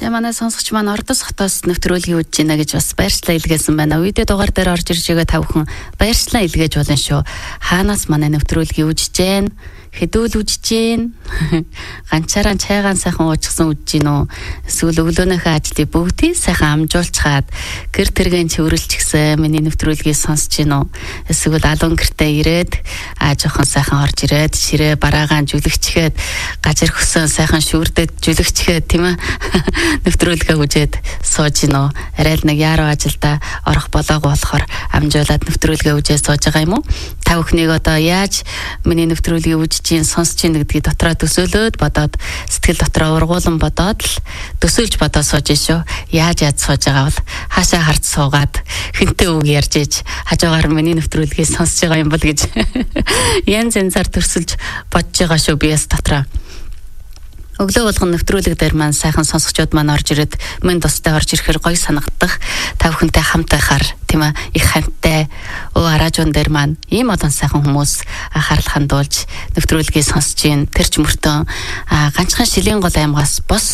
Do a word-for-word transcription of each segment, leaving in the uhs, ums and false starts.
За манай сонсогч маань Ордос хотоос нэвтрүүлгийг үзэж байна гэж бас баярчлалаа илгээсэн байна. Видео дугаар дээр орж ирж байгаа та бүхэн баярчлалаа илгээж болно шүү. Хаанаас манай нэвтрүүлгийг үзэж байна? Хэдүүл үзэж байна? Ганчаараа чайгаан сайхан уучсан үзэж гин үү? Эсвэл өглөөнийхөө ажлыг бүгдийг сайхан амжуулчаад гэр тэргийн чөврөлчихсэн миний нэвтрүүлгийг сонсож гин үү? Эсвэл алуун гэртээ ирээд аа жоохон сайхан орж ирээд ширээ бараагаан жүлэгчгээд гажир хөсөн сайхан шүүрдэд жүлэгчгээд тийм ээ нэвтрүүлгээ үзээд сууж гин үү? Арай л нэг яруу ажилдаа орох болоогүй болохоор амжуулаад нэвтрүүлгээ үзээд сууж байгаа юм уу? Та бүхнийг одоо яаж миний нэвтрүүлгийг үз чинь сонсч ийн гэдгийг дотроо төсөөлөөд бодоод сэтгэл дотроо ургуулсан бодоод л төсөөлж бодоод сууж шүү. Яаж яаж сууж байгаа бол хаашаа харж суугаад хинтээ үг ярьж иж хажуугаар миний нэвтрүүлгийг сонсож байгаа юм бол гэж янз янзаар төрсөлж бодож байгаа шүү биес дотроо. Өглөө болгон нэвтрүүлэг дээр маань сайхан сонсогчдод маань орж ирээд минь тустай орж ирэхээр гоё санагдах. Та бүхэнтэй хамт байхаар тийм ээ их хамттай өө аражуун дээр маань ийм олон сайхан хүмүүс анхаарал хандуулж нэвтрүүлгийг сонсож гин тэр ч мөртөө ганцхан шилийн гол аймгаас бос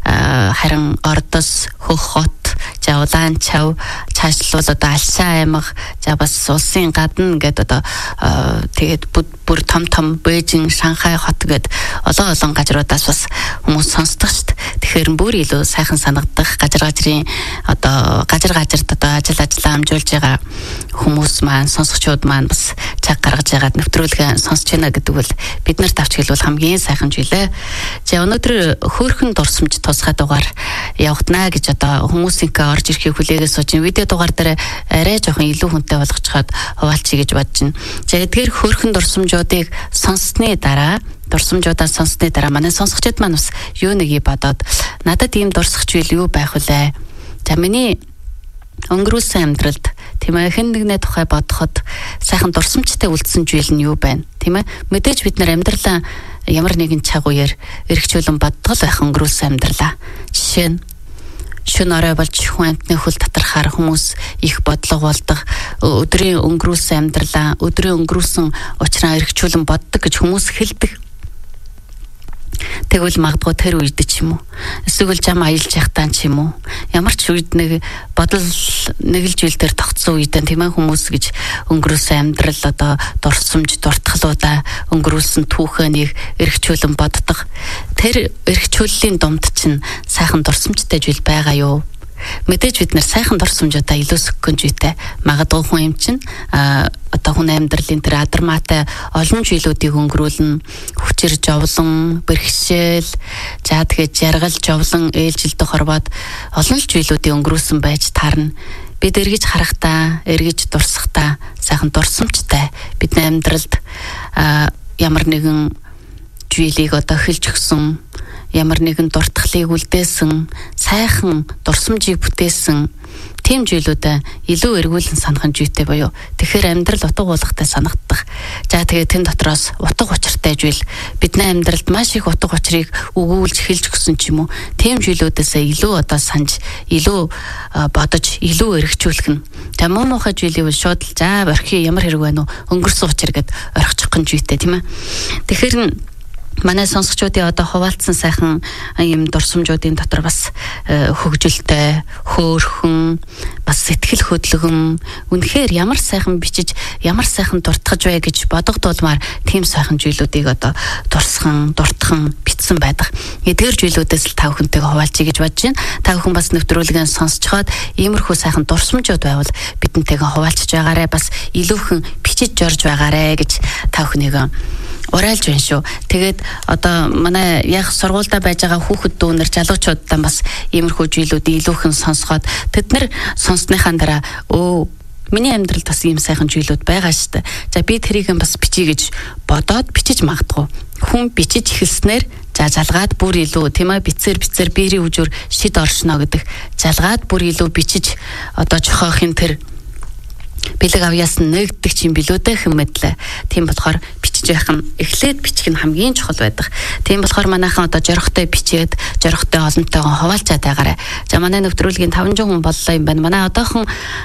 харин Ордос хөх хот за улаан чав цаашлуул одоо Алшаа аймаг за бас улсын гадна гэдэг одоо тэгээд бүр том том Бээжин, Шанхай хот гээд олон олон газруудаас бас хүмүүс сонсдог шүү дээ. Тэгэхээр бүр илүү сайхан санагдах гажир гажрын одоо гажир гажирт одоо ажил ажиллаа амжуулж байгаа хүмүүс маань сонсогчдод маань бас цаг гаргаж яагаад нэвтрүүлгээ сонсож байна гэдэг бол бид нарт авч хэлбэл хамгийн сайхан жилээ. За өнөөдөр хөөрхөн дурсамж тусгай дугаар явагдана гэж одоо хүмүүсийнхээ орж ирэхийг хүлээгээ сууж видео дугаар дээр арай жоохон илүү хүнтэй болгочиход хуваалцъя гэж бодож байна. За эдгээр хөөрхөн дурсамжуудыг сонссны дараа дурсамжуудаа сонссны дараа манай сонсогчдод маань бас юу нэгийг бодоод надад ийм дурсахч үйл юу байх вүлээ. За миний өнгөрүүлсэн амьдралд тийм ээ хэн нэгний тухай бодоход сайхан дурсамжтай үлдсэн зүйл нь юу байна тийм ээ мэдээж бид нар амьдралаа ямар нэгэн чагууяар эргчүүлэн бодтол байх өнгөрүүлсэн амьдралаа жишээ нь шөнө орой болж хүн амтны хөл татархаар хүмүүс их бодлого болдог өдрийн өнгөрүүлсэн амьдралаа өдрийн өнгөрүүлсэн учраа эргчүүлэн боддог гэж хүмүүс хэлдэг. Тэгвэл магадгүй тэр үед ч юм уу эсвэл жам аялж явахтаа ч юм уу ямар ч үед нэг бодол нэг л жилдэр тогтсон үедээ тийм ээ хүмүүс гэж өнгөрүүлсэн амьдрал одоо дурсамж дуртгалуудаа өнгөрүүлсэн түүхээнийг эргчүүлэн боддог. Тэр эргчүүллийн дунд чинь сайхан дурсамжтай зүйл байгаа юу? Мэдээж бид нар сайхан дурсамжуудаа илүү сөхгөнжүйтэй магадгүй хүн юм чинь а одоо хүн амьдралын тэр адармаатай олон жилүүдийг өнгөрүүлнэ хүчээр жовлон бэрхшээл за тэгээд жаргал жовлон ээлжилдэх хорвоод олон жилүүдийг өнгөрүүлсэн байж таарна. Бид эргэж харахтаа эргэж дурсахтаа сайхан дурсамжтай бидний амьдралд ямар нэгэн зүйлийг одоо хэлж өгсөн ямар нэгэн дуртгалыг үлдээсэн сайхан дурсамжийг бүтээсэн тийм зүйлүүдээ илүү эргүүлэн санах нь зүйтэй боيو. Тэгэхээр амьдрал утга уулгатай санагдах. За тэгээд тэн дотроос утга учиртай зүйл бидний амьдралд маш их утга учирыг өгүүлж хэлж өгсөн ч юм уу. Тийм зүйлүүдээсээ илүү одоо санаж илүү бодож илүү эргчүүлэх нь. За муу муухай зүйлийг шууд л за орхи ямар хэрэг байна уу өнгөрсөн учир гэд орхичих нь зүйтэй тийм ээ. Тэгэхээр манай сонсогчдын одоо хуваалцсан сайхан юм дурсамжуудын дотор бас хөгжилтэй, хөөрхөн, бас сэтгэл хөдлөгөн, үнэхээр ямар сайхан бичиж, ямар сайхан дуртгаж бай гэж бодогдуулмаар тийм сайхан зүйлүүдийг одоо дурсхан, дуртхан бичсэн байдаг. Эдгээр зүйлүүдээс л та бүхэнтэйгээ хуваалцъя гэж бодож байна. Та бүхэн бас нэвтрүүлгийг сонсцоход иймэрхүү сайхан дурсамжууд байвал бидэнтэйгээ хуваалцж байгаарай, бас илүүхэн бичиж жорж байгаарай гэж та бүхнийг урайлж байна шүү. Тэгээд одоо манай яг сургуультай байж байгаа хүүхэд дүүнер залуучуудаа бас иймэрхүү зүйлүүдийг илүүхэн сонсгоод тэд нар сонссныхаа дараа өө миний амьдралд бас ийм сайхан зүйлүүд байгаа шүү дээ. За би тэрийг бас бичиж гэж бодоод бичиж магадгүй. Хүн бичиж эхэлснээр за жалгаад бүр илүү тийм ээ бицээр бицээр биерийн үжүр шид оршно гэдэг жалгаад бүр илүү бичиж одоо жохоохын тэр бэлэг авьяас нэгддэг чинь билүүдэ хэмэдлээ. Тийм болохоор бичиж байх нь эхлээд бичих нь хамгийн чухал байдаг. Тийм болохоор манайхан одоо жорхтой бичээд жорхтой олонтойгоо хуваалцаад байгаарай. За манай нэвтрүүлгийн таван hundred хүн боллоо юм байна. Манай одоохон